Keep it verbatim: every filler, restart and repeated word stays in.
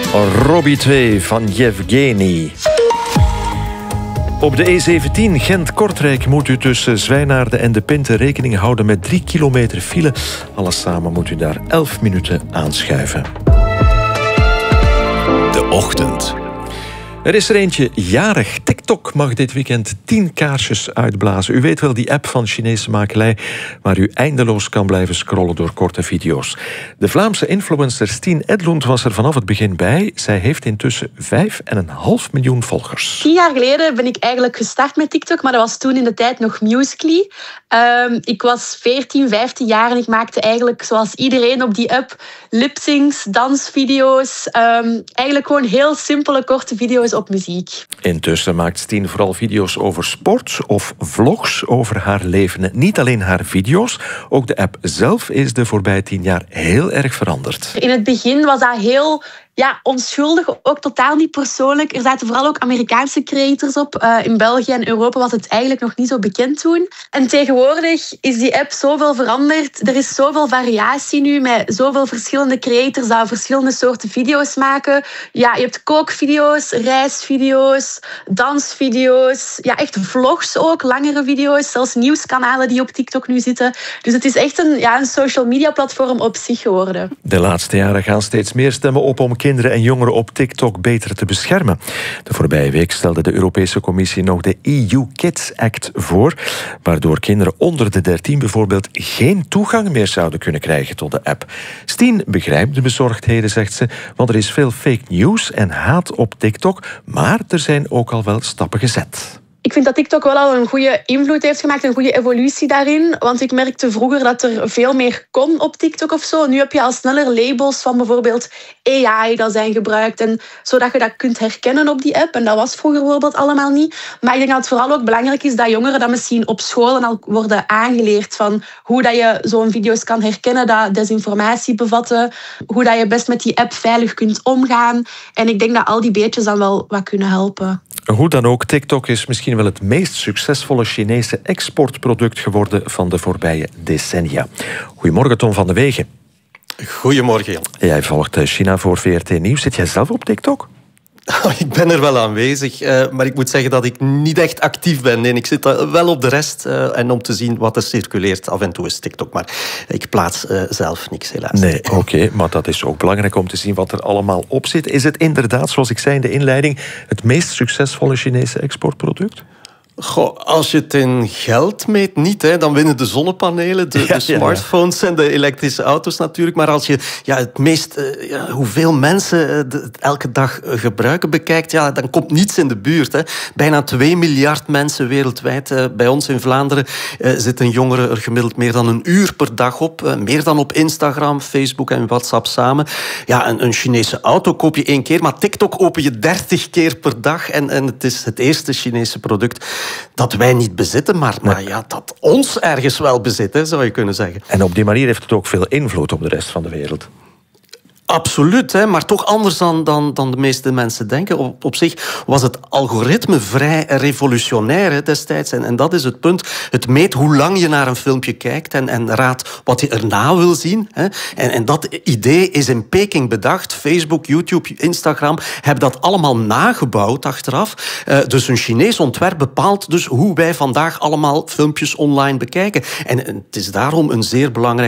Robbie twee van Yevgeny. Op de E zeventien Gent-Kortrijk moet u tussen Zwijnaarden en De Pinte rekening houden met drie kilometer file. Alles samen moet u daar elf minuten aanschuiven. De Ochtend. Er is er eentje jarig. TikTok mag dit weekend tien kaarsjes uitblazen. U weet wel, die app van Chinese makelij waar u eindeloos kan blijven scrollen door korte video's. De Vlaamse influencer Stien Edlund was er vanaf het begin bij. Zij heeft intussen vijf en een half miljoen volgers. Tien jaar geleden ben ik eigenlijk gestart met TikTok, maar dat was toen in de tijd nog Musical.ly. Um, ik was veertien, vijftien jaar en ik maakte eigenlijk zoals iedereen op die app lipsyncs, dansvideo's. Um, eigenlijk gewoon heel simpele, korte video's op muziek. Intussen maakt Stien vooral video's over sport of vlogs over haar leven. Niet alleen haar video's, ook de app zelf is de voorbije tien jaar heel erg veranderd. In het begin was dat heel ja, onschuldig, ook totaal niet persoonlijk. Er zaten vooral ook Amerikaanse creators op. Uh, in België en Europa was het eigenlijk nog niet zo bekend toen. En tegenwoordig is die app zoveel veranderd. Er is zoveel variatie nu met zoveel verschillende creators die verschillende soorten video's maken. Ja, je hebt kookvideo's, reisvideo's, dansvideo's. Ja, echt vlogs ook, langere video's. Zelfs nieuwskanalen die op TikTok nu zitten. Dus het is echt een, ja, een social media platform op zich geworden. De laatste jaren gaan steeds meer stemmen op om kinderen en jongeren op TikTok beter te beschermen. De voorbije week stelde de Europese Commissie nog de E U Kids Act voor, waardoor kinderen onder de dertien bijvoorbeeld geen toegang meer zouden kunnen krijgen tot de app. Stien begrijpt de bezorgdheden, zegt ze, want er is veel fake news en haat op TikTok, maar er zijn ook al wel stappen gezet. Ik vind dat TikTok wel al een goede invloed heeft gemaakt, een goede evolutie daarin. Want ik merkte vroeger dat er veel meer kon op TikTok of zo. Nu heb je al sneller labels van bijvoorbeeld A I dat zijn gebruikt. En zodat je dat kunt herkennen op die app. En dat was vroeger bijvoorbeeld allemaal niet. Maar ik denk dat het vooral ook belangrijk is dat jongeren dat misschien op scholen al worden aangeleerd. Van hoe dat je zo'n video's kan herkennen dat desinformatie bevatten. Hoe dat je best met die app veilig kunt omgaan. En ik denk dat al die beetjes dan wel wat kunnen helpen. Hoe dan ook, TikTok is misschien wel het meest succesvolle Chinese exportproduct geworden van de voorbije decennia. Goedemorgen, Tom van de Wegen. Goedemorgen, Jan. Jij volgt China voor V R T Nieuws. Zit jij zelf op TikTok? Ik ben er wel aanwezig, maar ik moet zeggen dat ik niet echt actief ben. Nee, ik zit wel op de rest en om te zien wat er circuleert. Af en toe is TikTok, maar ik plaats zelf niks, helaas. Nee, oké, okay, maar dat is ook belangrijk om te zien wat er allemaal op zit. Is het inderdaad, zoals ik zei in de inleiding, het meest succesvolle Chinese exportproduct? Goh, als je het in geld meet, niet. Hè. Dan winnen de zonnepanelen, de, ja, de smartphones ja, ja. en de elektrische auto's natuurlijk. Maar als je ja, het meest, uh, ja, hoeveel mensen het elke dag gebruiken bekijkt, ja, dan komt niets in de buurt. Hè. Bijna twee miljard mensen wereldwijd. Uh, bij ons in Vlaanderen uh, zitten jongeren er gemiddeld meer dan een uur per dag op. Uh, meer dan op Instagram, Facebook en WhatsApp samen. Ja, een, een Chinese auto koop je één keer, maar TikTok open je dertig keer per dag. En, en het is het eerste Chinese product dat wij niet bezitten, maar, maar ja, dat ons ergens wel bezit, hè, zou je kunnen zeggen. En op die manier heeft het ook veel invloed op de rest van de wereld. Absoluut, hè, maar toch anders dan, dan, dan de meeste mensen denken. Op, op zich was het algoritme vrij revolutionair hè, destijds. En, en dat is het punt. Het meet hoe lang je naar een filmpje kijkt en, en raadt wat je erna wil zien. Hè. En, en dat idee is in Peking bedacht. Facebook, YouTube, Instagram hebben dat allemaal nagebouwd achteraf. Uh, dus een Chinees ontwerp bepaalt dus hoe wij vandaag allemaal filmpjes online bekijken. En, en het is daarom een zeer belangrijk